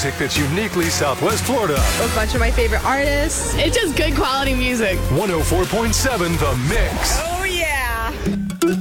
music that's uniquely Southwest Florida. A bunch of my favorite artists. It's just good quality music. 104.7 The Mix. Oh, yeah.